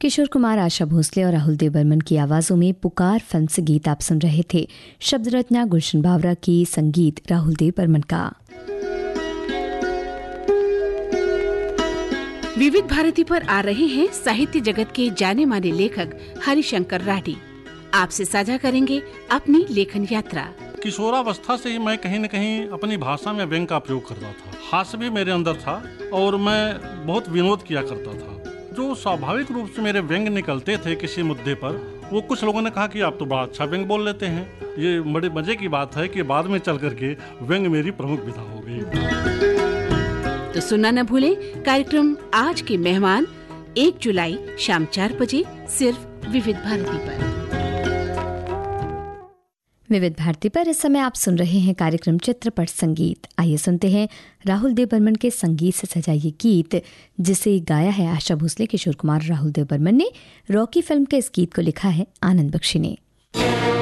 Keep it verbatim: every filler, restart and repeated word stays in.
किशोर कुमार, आशा भोसले और राहुल देव बर्मन की आवाज़ों में पुकार फिल्म से गीत आप सुन रहे थे। शब्द रचना गुलशन बावरा की, संगीत राहुल देव बर्मन का। विविध भारती पर आ रहे हैं साहित्य जगत के जाने माने लेखक हरिशंकर राठी। आपसे साझा करेंगे अपनी लेखन यात्रा। किशोरावस्था से ही मैं कहीं न कहीं अपनी भाषा में व्यंग का प्रयोग करता था। हास्य भी मेरे अंदर था और मैं बहुत विनोद किया करता था। जो स्वाभाविक रूप से मेरे व्यंग निकलते थे किसी मुद्दे पर, वो कुछ लोगों ने कहा कि आप तो बड़ा अच्छा व्यंग बोल लेते हैं। ये बड़े मजे की बात है कि बाद में चल करके व्यंग मेरी प्रमुख विधा हो गई। तो सुनना न भूलें कार्यक्रम आज के मेहमान एक जुलाई शाम चार बजे सिर्फ विविध भारती पर। विविध भारती पर इस समय आप सुन रहे हैं कार्यक्रम चित्रपट संगीत। आइए सुनते हैं राहुल देव बर्मन के संगीत से सजा ये गीत, जिसे गाया है आशा भोसले, किशोर कुमार, राहुल देव बर्मन ने। रॉकी फिल्म के इस गीत को लिखा है आनंद बख्शी ने।